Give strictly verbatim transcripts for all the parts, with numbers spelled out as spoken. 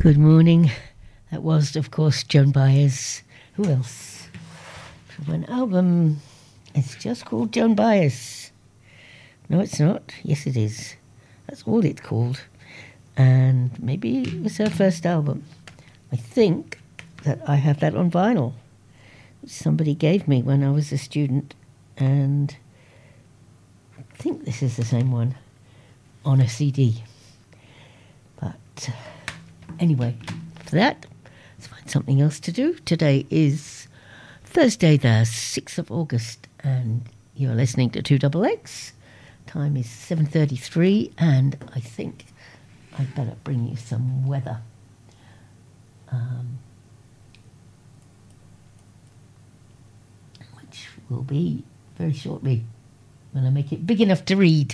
Good morning. That was, of course, Joan Baez. Who else? From an album. It's just called Joan Baez. No, it's not. Yes, it is. That's all it's called. And maybe it was her first album. I think that I have that on vinyl, which somebody gave me when I was a student. And I think this is the same one on a C D. But uh, anyway, for that, let's find something else to do. Today is Thursday, the sixth of August, and you're listening to two X X. Time is seven thirty-three, and I think I'd better bring you some weather. Um, which will be very shortly when I make it big enough to read.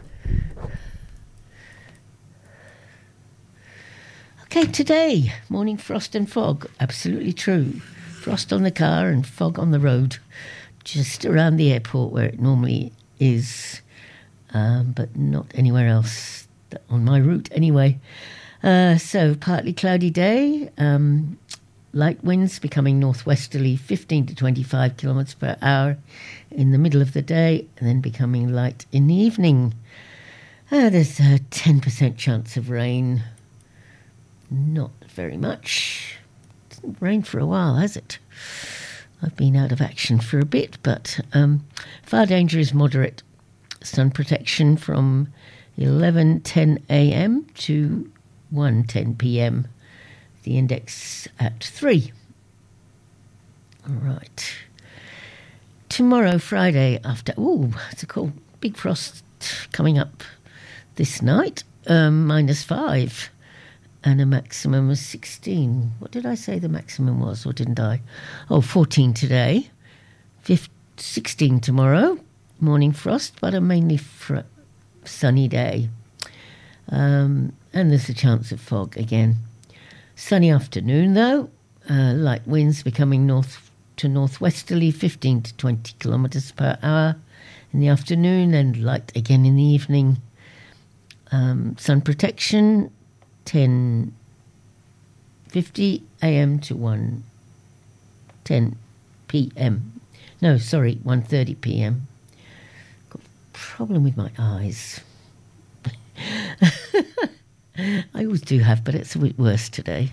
Okay, today, morning frost and fog. Absolutely true. Frost on the car and fog on the road, just around the airport where it normally is, um, but not anywhere else on my route anyway. Uh, so, partly cloudy day, um, light winds becoming northwesterly, fifteen to twenty-five kilometres per hour in the middle of the day, and then becoming light in the evening. Uh, there's a ten percent chance of rain. Not very much. It hasn't rained for a while, has it? I've been out of action for a bit, but um, fire danger is moderate. Sun protection from eleven ten a.m. to one ten p.m. The index at three. All right. Tomorrow, Friday, after... Ooh, it's a cool big frost coming up this night. Um, minus five. And a maximum of sixteen. What did I say the maximum was, or didn't I? Oh, fourteen today. fifteen, sixteen tomorrow. Morning frost, but a mainly fr- sunny day. Um, and there's a chance of fog again. Sunny afternoon, though. Uh, light winds becoming north to northwesterly, fifteen to twenty kilometres per hour in the afternoon, and light again in the evening. Um, sun protection, ten fifty a.m. to one ten p.m. No, sorry, one thirty p.m. Got a problem with my eyes. I always do have, but it's a bit worse today.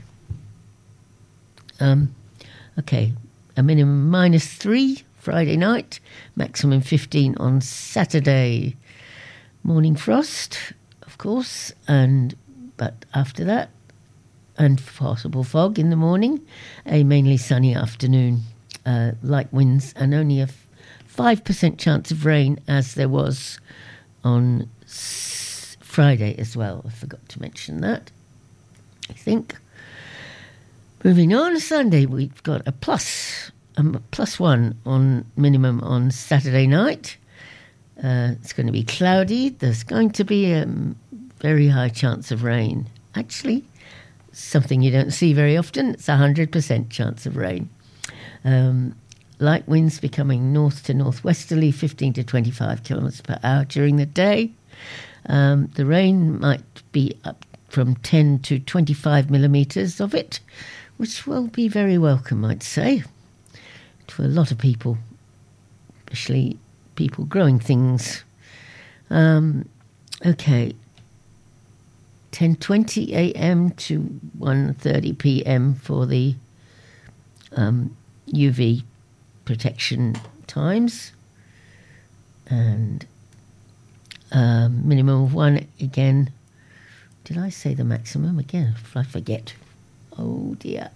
Um, okay, a minimum minus three Friday night, maximum fifteen on Saturday. Morning frost, of course, and but after that, and possible fog in the morning, a mainly sunny afternoon, uh, light winds, and only a five percent chance of rain, as there was on s- Friday as well. I forgot to mention that, I think. Moving on, Sunday, we've got a plus, um, plus one on minimum on Saturday night. Uh, it's going to be cloudy. There's going to be a um, very high chance of rain. Actually, something you don't see very often. It's a one hundred percent chance of rain. Um, light winds becoming north to northwesterly, fifteen to twenty-five kilometres per hour during the day. Um, the rain might be up from ten to twenty-five millimetres of it, which will be very welcome, I'd say, to a lot of people, especially people growing things. Um, okay. ten twenty a.m. to one thirty p.m. for the um, U V protection times, and um, minimum of one again. Did I say the maximum again? I forget. Oh dear.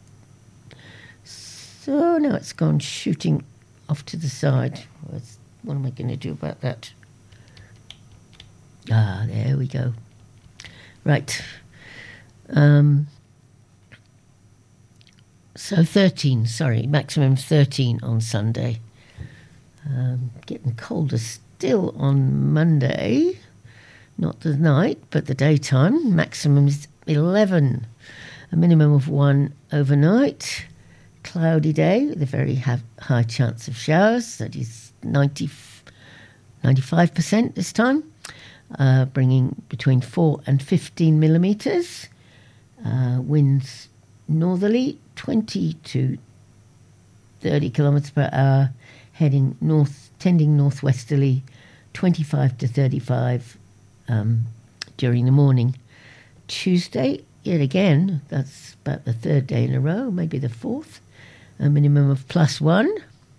So now it's gone shooting off to the side. What am I going to do about that? Ah, there we go. Right. Um, so thirteen, sorry, maximum thirteen on Sunday. Um, getting colder still on Monday. Not the night, but the daytime. Maximum is eleven. A minimum of one overnight. Cloudy day with a very ha- high chance of showers. That is ninety, ninety-five percent this time. Uh, bringing between four and fifteen millimetres. Uh, winds northerly, twenty to thirty kilometres per hour, heading north, tending northwesterly, twenty-five to thirty-five um, during the morning. Tuesday, yet again, that's about the third day in a row, maybe the fourth, a minimum of plus one,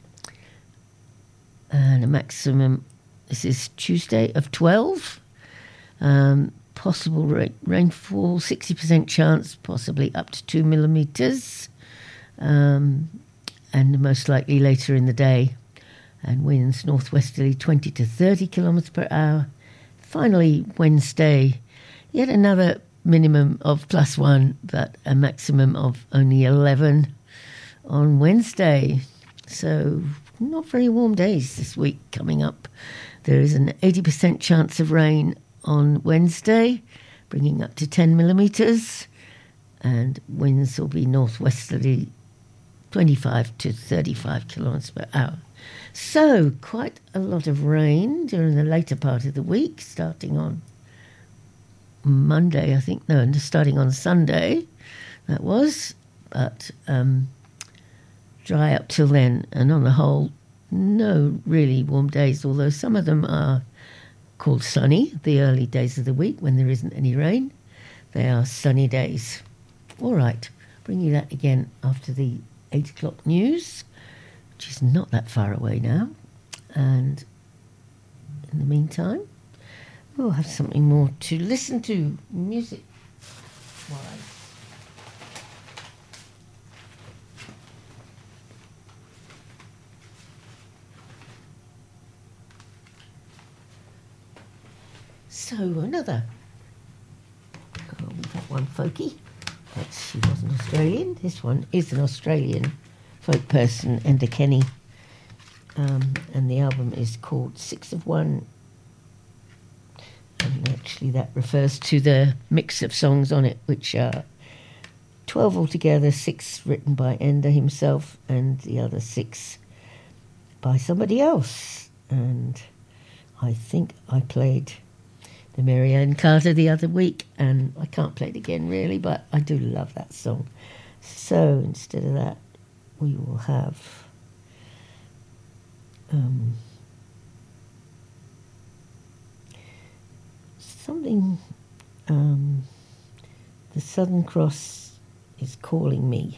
and a maximum, this is Tuesday, of twelve. Um, possible ra- rainfall, sixty percent chance, possibly up to two millimetres, um, and most likely later in the day. And winds northwesterly, twenty to thirty kilometres per hour. Finally, Wednesday, yet another minimum of plus one, but a maximum of only eleven on Wednesday. So not very warm days this week coming up. There is an eighty percent chance of rain on Wednesday, bringing up to ten millimetres, and winds will be northwesterly, twenty-five to thirty-five kilometres per hour. So quite a lot of rain during the later part of the week, starting on Monday, I think, no, starting on Sunday, that was, but um, dry up till then, and on the whole, no really warm days, although some of them are called sunny, the early days of the week when there isn't any rain. They are sunny days. All right, bring you that again after the eight o'clock news, which is not that far away now. And in the meantime, we'll have something more to listen to, music wise. So another, oh, we've had one folkie. That's, she wasn't Australian. This one is an Australian folk person, Enda Kenny. Um, and the album is called Six of One. And actually that refers to the mix of songs on it, which are twelve altogether, six written by Enda himself and the other six by somebody else. And I think I played the Mary Ann Carter the other week, and I can't play it again really, but I do love that song. So instead of that, we will have um, something, um, The Southern Cross is Calling Me.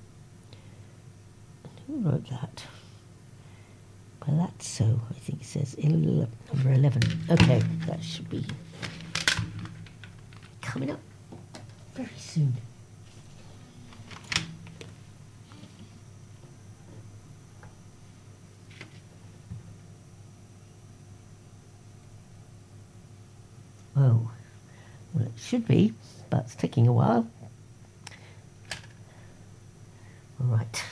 Who wrote that? Palazzo, I think it says, number eleven. Okay, that should be coming up very soon. Oh, well, it should be, but it's taking a while. All right.